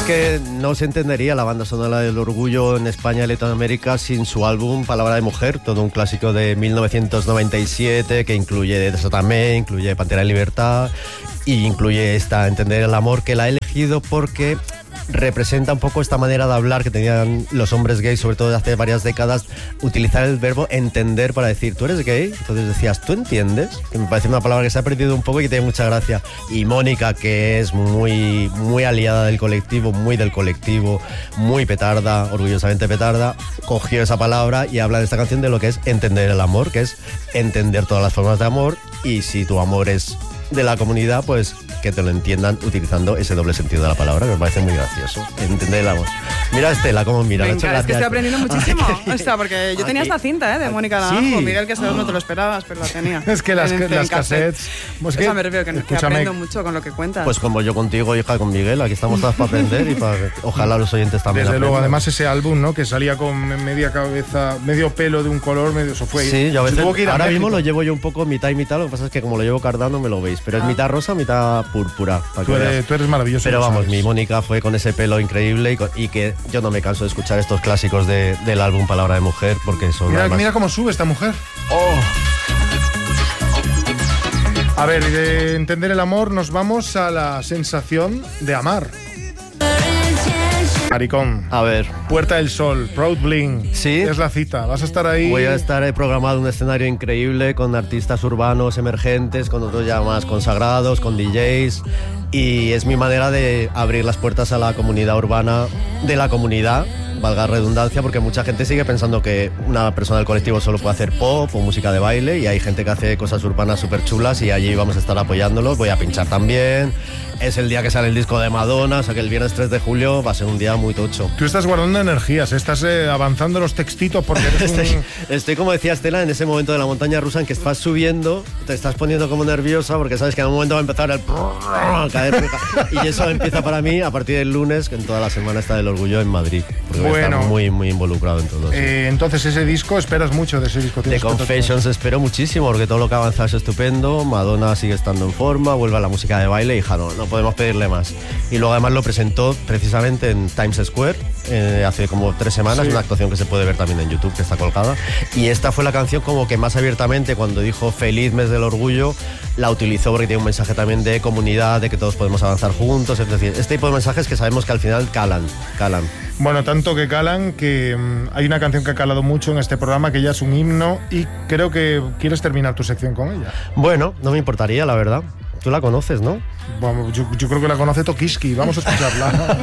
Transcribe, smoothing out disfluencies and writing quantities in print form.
que no se entendería la banda sonora del Orgullo en España y Latinoamérica sin su álbum Palabra de Mujer, todo un clásico de 1997 que incluye Desatamé, incluye Pantera en Libertad y incluye esta Entender el Amor, que la he elegido porque representa un poco esta manera de hablar que tenían los hombres gays, sobre todo de hace varias décadas, utilizar el verbo entender para decir, ¿tú eres gay? Entonces decías, ¿tú entiendes? Que me parece una palabra que se ha perdido un poco y que tiene mucha gracia. Y Mónica, que es muy, muy aliada del colectivo, muy del colectivo, muy petarda, orgullosamente petarda, cogió esa palabra y habla de esta canción de lo que es entender el amor, que es entender todas las formas de amor, y si tu amor es de la comunidad, pues que te lo entiendan utilizando ese doble sentido de la palabra, que me parece muy gracioso. Entender el amor. Mira a Estela cómo mira. Venga, es que estoy aprendiendo muchísimo. O sea, porque yo tenía esta cinta de Mónica Naranjo. Sí. Miguel, que no te lo esperabas, pero la tenía. Es que las cassettes... Pues que, me refiero que aprendo mucho con lo que cuentas. Pues como yo contigo, hija, con Miguel, aquí estamos todas para aprender y para ojalá los oyentes también. Desde luego, aprendan. además ese álbum, ¿no? Que salía con media cabeza, medio pelo de un color, medio eso fue. Sí, yo a veces, ahora mismo México. lo llevo yo un poco mitad y mitad, lo que pasa es que como lo llevo cardando me lo veis, pero es mitad rosa, mitad púrpura. Tú eres maravilloso. Pero vamos, mi Mónica fue con ese pelo increíble y que yo no me canso de escuchar estos clásicos del álbum Palabra de Mujer porque son... Mira cómo sube esta mujer. ¡Oh! A ver, y de entender el amor nos vamos a la sensación de amar. Maricón. A ver. Puerta del Sol, Proud Bling. Sí. Es la cita. Vas a estar ahí. Voy a estar programado un escenario increíble con artistas urbanos emergentes, con otros ya más consagrados, con DJs. Y es mi manera de abrir las puertas a la comunidad urbana de la comunidad, valga redundancia, porque mucha gente sigue pensando que una persona del colectivo solo puede hacer pop o música de baile, y hay gente que hace cosas urbanas súper chulas y allí vamos a estar apoyándolos. Voy a pinchar también. Es el día que sale el disco de Madonna, o sea que el viernes 3 de julio va a ser un día muy tocho. Tú estás guardando energías, estás avanzando los textitos porque eres estoy como decía Estela, en ese momento de la montaña rusa en que estás subiendo, te estás poniendo como nerviosa porque sabes que en un momento va a empezar el caer, y eso empieza para mí a partir del lunes, que en toda la semana está el Orgullo en Madrid, porque voy a estar muy, muy involucrado en todo eso. Entonces ese disco, esperas mucho de ese disco. The Confessions espero muchísimo porque todo lo que ha avanzado es estupendo. Madonna sigue estando en forma, vuelve a la música de baile, hija, no podemos pedirle más. Y luego además lo presentó precisamente en Times Square hace como 3 semanas, sí. Una actuación que se puede ver también en YouTube, que está colgada. Y esta fue la canción como que más abiertamente, cuando dijo feliz mes del orgullo, la utilizó porque tiene un mensaje también de comunidad, de que todos podemos avanzar juntos. Es decir, este tipo de mensajes que sabemos que al final calan. Bueno, tanto que calan que hay una canción que ha calado mucho en este programa, que ya es un himno, y creo que quieres terminar tu sección con ella. Bueno, no me importaría, la verdad. Tú la conoces, ¿no? Bueno, yo creo que la conoce Tokiski. Vamos a escucharla.